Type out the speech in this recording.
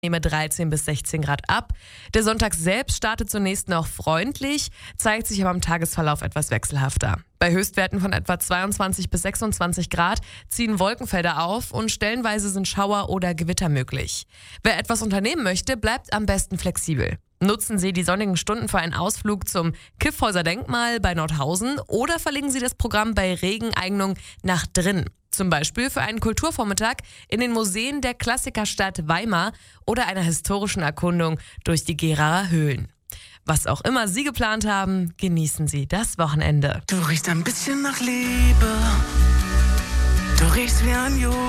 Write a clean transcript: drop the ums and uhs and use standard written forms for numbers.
nehme 13 bis 16 Grad ab. Der Sonntag selbst startet zunächst noch freundlich, zeigt sich aber im Tagesverlauf etwas wechselhafter. Bei Höchstwerten von etwa 22 bis 26 Grad ziehen Wolkenfelder auf und stellenweise sind Schauer oder Gewitter möglich. Wer etwas unternehmen möchte, bleibt am besten flexibel. Nutzen Sie die sonnigen Stunden für einen Ausflug zum Kyffhäuser Denkmal bei Nordhausen oder verlegen Sie das Programm bei Regeneignung nach drinnen. Zum Beispiel für einen Kulturvormittag in den Museen der Klassikerstadt Weimar oder einer historischen Erkundung durch die Geraer Höhlen. Was auch immer Sie geplant haben, genießen Sie das Wochenende. Du riechst ein bisschen nach Liebe. Du riechst wie ein